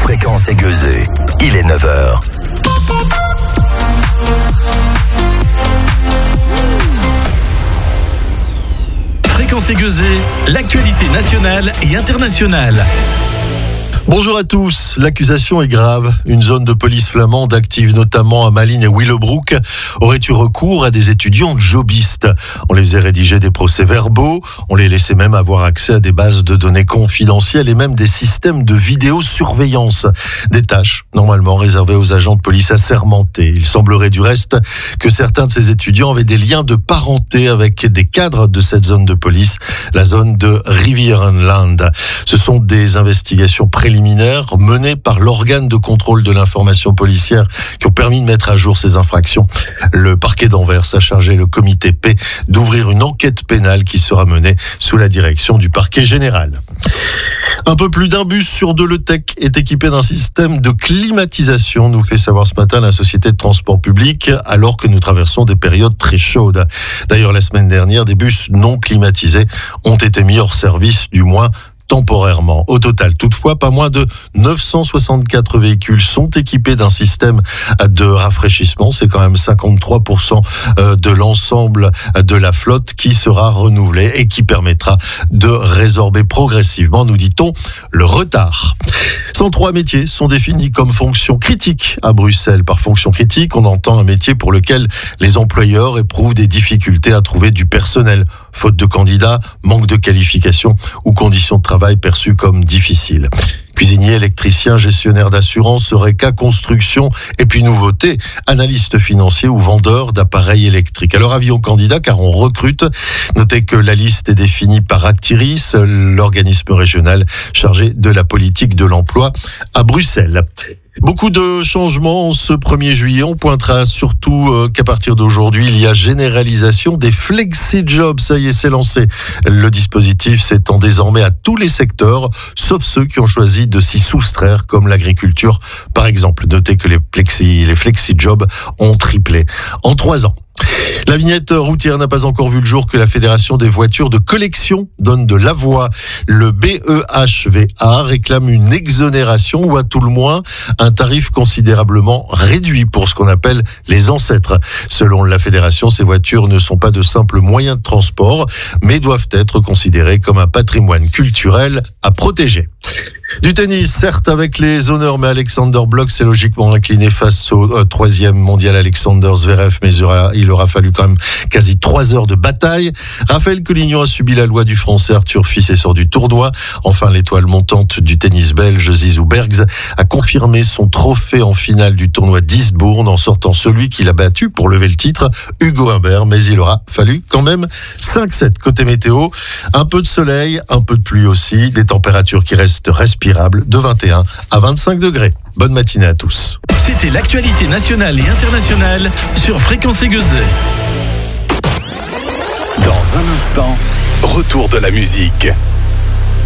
Fréquence Aiguezée. Il est 9h. Fréquence Aiguezée, l'actualité nationale et internationale. Bonjour à tous. L'accusation est grave. Une zone de police flamande active notamment à Malines et Willowbrook aurait eu recours à des étudiants jobistes. On les faisait rédiger des procès-verbaux, on les laissait même avoir accès à des bases de données confidentielles et même des systèmes de vidéosurveillance. Des tâches normalement réservées aux agents de police assermentés. Il semblerait du reste que certains de ces étudiants avaient des liens de parenté avec des cadres de cette zone de police, la zone de Rivierenland. Ce sont des investigations préliminaires menées par l'organe de contrôle de l'information policière qui ont permis de mettre à jour ces infractions. Le parquet d'Anvers a chargé le comité P d'ouvrir une enquête pénale qui sera menée sous la direction du parquet général. Un peu plus d'un bus sur deux Le Tech est équipé d'un système de climatisation, nous fait savoir ce matin la société de transport public, alors que nous traversons des périodes très chaudes. D'ailleurs, la semaine dernière, des bus non climatisés ont été mis hors service, du moins temporairement. Au total, toutefois, pas moins de 964 véhicules sont équipés d'un système de rafraîchissement. C'est quand même 53% de l'ensemble de la flotte qui sera renouvelée et qui permettra de résorber progressivement, nous dit-on, le retard. 103 métiers sont définis comme fonctions critiques à Bruxelles. Par fonction critique, on entend un métier pour lequel les employeurs éprouvent des difficultés à trouver du personnel, faute de candidats, manque de qualification ou conditions de travail perçues comme difficiles. Cuisinier, électricien, gestionnaire d'assurance, Eureka, construction et puis nouveauté, analyste financier ou vendeur d'appareils électriques. Alors avis aux candidats car on recrute. Notez que la liste est définie par Actiris, l'organisme régional chargé de la politique de l'emploi à Bruxelles. Beaucoup de changements ce 1er juillet. On pointera surtout qu'à partir d'aujourd'hui, il y a généralisation des flexi-jobs. Ça y est, c'est lancé. Le dispositif s'étend désormais à tous les secteurs, sauf ceux qui ont choisi de s'y soustraire, comme l'agriculture, par exemple. Notez que les flexi-jobs ont triplé en 3 ans. La vignette routière n'a pas encore vu le jour que la Fédération des voitures de collection donne de la voix. Le BEHVA réclame une exonération ou à tout le moins un tarif considérablement réduit pour ce qu'on appelle les ancêtres. Selon la Fédération, ces voitures ne sont pas de simples moyens de transport, mais doivent être considérées comme un patrimoine culturel à protéger. Du tennis, certes avec les honneurs, mais Alexander Blok s'est logiquement incliné face au 3e mondial Alexander Zverev, mais il aura fallu quand même quasi 3 heures de bataille. Raphaël Collignon a subi la loi du français Arthur Fils et sort du tournoi. Enfin, l'étoile montante du tennis belge Zizou Bergs a confirmé son trophée en finale du tournoi d'Eastbourne en sortant celui qu'il a battu pour lever le titre, Hugo Humbert, mais il aura fallu quand même 5-7. Côté météo, un peu de soleil, un peu de pluie aussi, des températures qui restent respirables de 21 à 25 degrés. Bonne matinée à tous. C'était l'actualité nationale et internationale sur Fréquence Aiguezée. Dans un instant, retour de la musique.